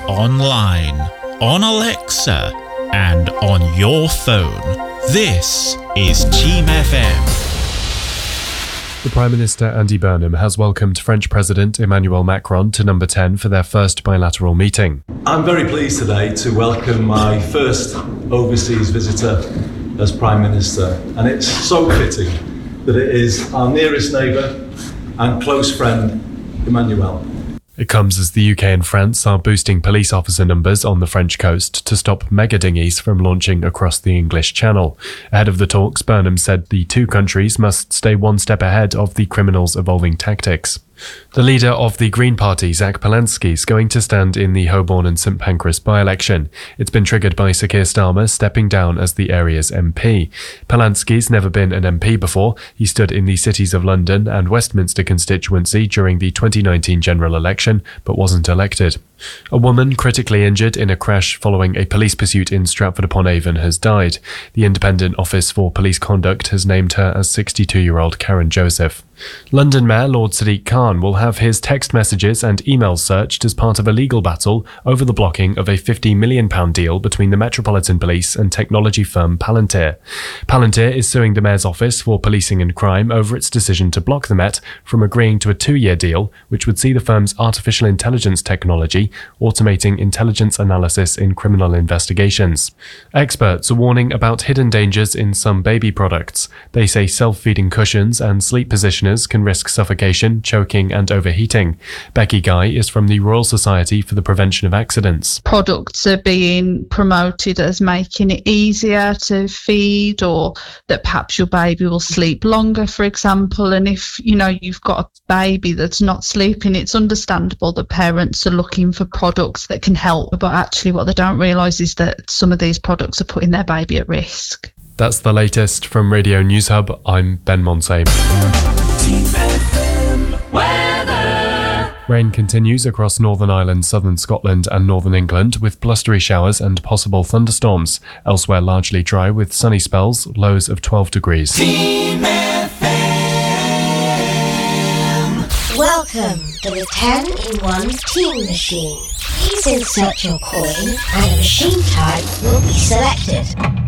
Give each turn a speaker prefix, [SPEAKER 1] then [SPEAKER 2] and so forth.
[SPEAKER 1] online, on Alexa, and on your phone. This is Team FM.
[SPEAKER 2] The Prime Minister Andy Burnham has welcomed French President Emmanuel Macron to Number 10 for their first bilateral meeting.
[SPEAKER 3] I'm very pleased today to welcome my first overseas visitor as Prime Minister, and it's so fitting that it is our nearest neighbour and close friend, Emmanuel.
[SPEAKER 2] It comes as the UK and France are boosting police officer numbers on the French coast to stop mega dinghies from launching across the English Channel. Ahead of the talks, Burnham said the two countries must stay one step ahead of the criminals' evolving tactics. The leader of the Green Party, Zach Polansky, is going to stand in the Holborn and St Pancras by-election. It's been triggered by Sir Keir Starmer stepping down as the area's MP. Polansky's never been an MP before. He stood in the cities of London and Westminster constituency during the 2019 general election, but wasn't elected. A woman critically injured in a crash following a police pursuit in Stratford-upon-Avon has died. The Independent Office for Police Conduct has named her as 62-year-old Karen Joseph. London Mayor Lord Sadiq Khan will have his text messages and emails searched as part of a legal battle over the blocking of a £50 million deal between the Metropolitan Police and technology firm Palantir. Palantir is suing the Mayor's Office for Policing and Crime over its decision to block the Met from agreeing to a 2-year deal which would see the firm's artificial intelligence technology automating intelligence analysis in criminal investigations. Experts are warning about hidden dangers in some baby products. They say self-feeding cushions and sleep positioners can risk suffocation, choking and overheating. Becky Guy is from the Royal Society for the Prevention of Accidents.
[SPEAKER 4] Products are being promoted as making it easier to feed, or that perhaps your baby will sleep longer, for example. And if you've got a baby that's not sleeping, it's understandable that parents are looking for products that can help, but actually what they don't realise is that some of these products are putting their baby at risk.
[SPEAKER 2] That's the latest from Radio News Hub. I'm Ben Monsey. Rain continues across Northern Ireland, southern Scotland and northern England with blustery showers and possible thunderstorms. Elsewhere largely dry with sunny spells, lows of 12 degrees.
[SPEAKER 5] Team FM. Welcome to the 10-in-1 Team Machine. Please insert your coin and a machine type will be selected.